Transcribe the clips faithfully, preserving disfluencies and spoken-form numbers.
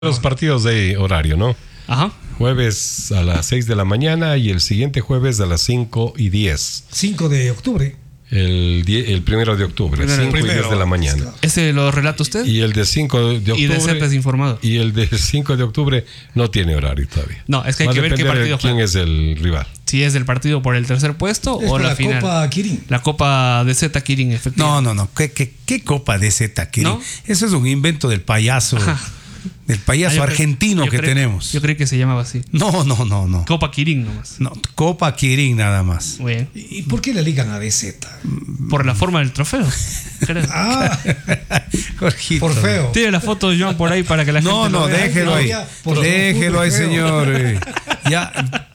Los partidos de horario, ¿no? Ajá. Jueves a las seis de la mañana y el siguiente jueves a las cinco y diez. cinco de octubre. El, die, el primero de octubre, cinco y diez de la mañana. Claro. ¿Ese lo relata usted? Y el de cinco de octubre. Y de Z es informado. Y el de cinco de octubre no tiene horario todavía. No, es que hay Va que a ver qué depender partido de quién juega. es el rival. Si es el partido por el tercer puesto Es o por la, la final. Copa Kirin. La Copa de Z Kirin, efectivamente. No, no, no. ¿Qué, qué, qué Copa de Z, Kirin? ¿No? Eso es un invento del payaso. Ajá. Del payaso Ah, yo cre- argentino yo que cre- tenemos. Yo creí que se llamaba así. No, no, no, no. Copa Kirin nomás. No, Copa Kirin nada más. Muy bien. ¿Y por qué le ligan a D Z? Por la forma del trofeo. creo. Ah, Jorgito. por feo. Tiene la foto de Joan por ahí para que la No, gente no, lo vea. déjelo No, ahí. ya, por lo Déjelo fútbol ahí, feo. señor. eh. Ya.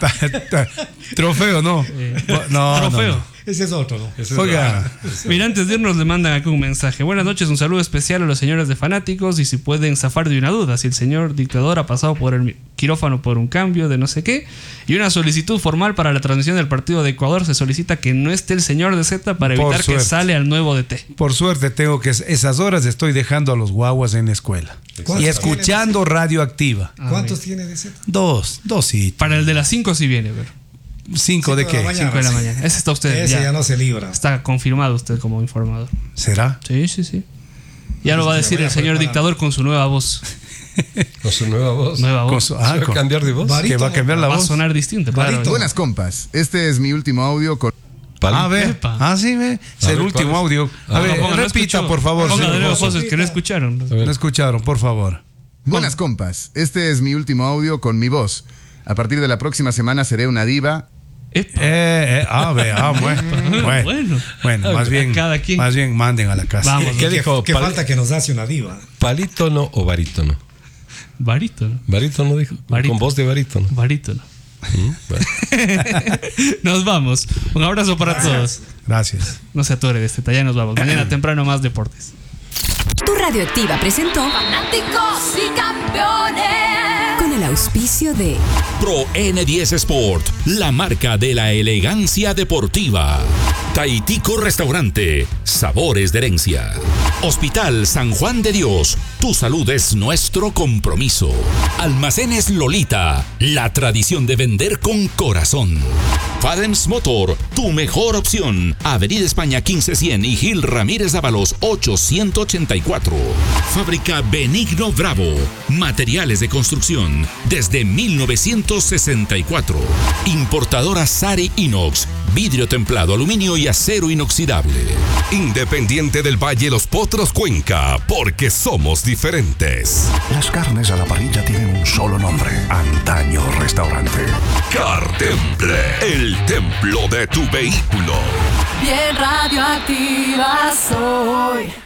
Trofeo, no. No, no, Trofeo. no. Ese es otro, ¿no? Ese es Oiga, Mira, antes de irnos le mandan aquí un mensaje. Buenas noches, un saludo especial a los señores de fanáticos y si pueden zafar de una duda, si el señor dictador ha pasado por el quirófano por un cambio de no sé qué y una solicitud formal para la transmisión del partido de Ecuador, se solicita que no esté el señor de Z para Por evitar que suerte. sale al nuevo D T. por suerte tengo que esas horas estoy dejando a los guaguas en la escuela ¿Cuántos y escuchando radioactiva. ¿Cuántos tiene D Z? Dos, dos y Para el de las cinco sí viene, pero cinco de Cinco de qué. la mañana. cinco de la sí. mañana. Ese está usted Ese ya. ya no se libra. Está confirmado usted como informador. ¿Será? Sí, sí, sí. Ya lo va a decir el señor dictador con su nueva voz. Con su nueva voz. Nueva Con voz. su- ¿Se ah, va a con- cambiar de voz? Vari- que va a cambiar la Va a voz. sonar distinto, claro. Barito. Buenas compas, este es mi último audio con... Pali- Ah, ve. Epa. Ah, sí, ve. Es A el ver, último ¿cuál es? audio. A Ah, ver, Ponga, no repita, escuchó. por favor. Ponga de señor nuevo Bozo. voces que no escucharon. A ver. No escucharon, por favor. Buenas compas, este es mi último audio con mi voz. A partir de la próxima semana seré una diva. Epa. Eh, eh, ah, ve, ah, bueno. Bueno, Bueno. bueno, más bien, Cada quien. más bien manden a la casa. Vamos. ¿Qué ¿Qué, dijo? qué Pal- falta que nos hace una diva? ¿Palítono o barítono? Barítono. Barítono dijo. Barítono. Con voz de barítono. Barítono. Mm, bueno. Nos vamos. Un abrazo para todos. Gracias. No se atore de este, ya nos vamos. Mañana temprano más deportes. Tu Radioactiva presentó Fanáticos y campeones. con el auspicio de Pro N diez Sport, la marca de la elegancia deportiva. Taitico Restaurante, sabores de herencia. Hospital San Juan de Dios, tu salud es nuestro compromiso. Almacenes Lolita, la tradición de vender con corazón. Fadems Motor, tu mejor opción. Avenida España quince cien y Gil Ramírez Ábalos ochocientos ochenta y cuatro. Fábrica Benigno Bravo, materiales de construcción desde mil novecientos sesenta y cuatro. Importadora Sari Inox, vidrio templado, aluminio y acero inoxidable. Independiente del Valle Los Potros Cuenca, porque somos diferentes. Las carnes a la parrilla tienen un solo nombre: Antaño Restaurante. Cartemple, el templo de tu vehículo. Bien radioactiva soy.